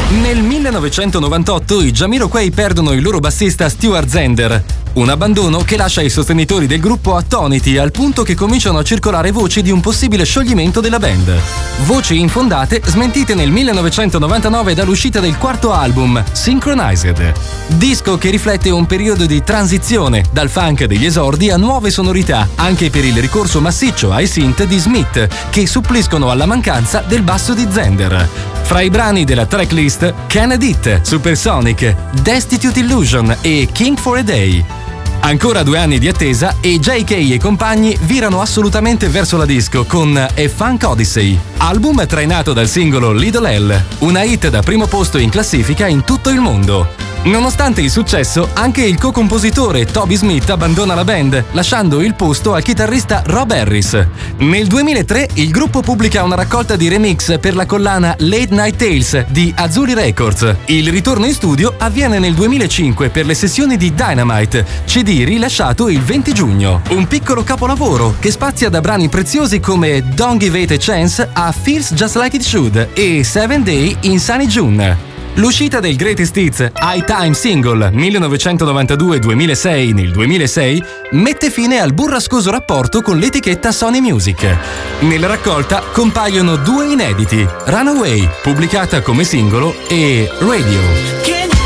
Nel 1998 i Jamiroquai perdono il loro bassista Stuart Zender, un abbandono che lascia i sostenitori del gruppo attoniti al punto che cominciano a circolare voci di un possibile scioglimento della band. Voci infondate smentite nel 1999 dall'uscita del quarto album, Synchronized, disco che riflette un periodo di transizione dal funk degli esordi a nuove sonorità, anche per il ricorso massiccio ai synth di Smith, che suppliscono alla mancanza del basso di Zender. Fra i brani della tracklist, Can It, Supersonic, Destitute Illusion e King for a Day. Ancora 2 anni di attesa e JK e compagni virano assolutamente verso la disco con A Funk Odyssey, album trainato dal singolo Little L, una hit da primo posto in classifica in tutto il mondo. Nonostante il successo, anche il co-compositore Toby Smith abbandona la band, lasciando il posto al chitarrista Rob Harris. Nel 2003 il gruppo pubblica una raccolta di remix per la collana Late Night Tales di Azzurri Records. Il ritorno in studio avviene nel 2005 per le sessioni di Dynamite, CD rilasciato il 20 giugno. Un piccolo capolavoro che spazia da brani preziosi come Don't Give It a Chance a Feels Just Like It Should e 7 Day in Sunny June. L'uscita del Greatest Hits High Time Single 1992-2006 nel 2006 mette fine al burrascoso rapporto con l'etichetta Sony Music. Nella raccolta compaiono 2 inediti, Runaway, pubblicata come singolo, e Radio.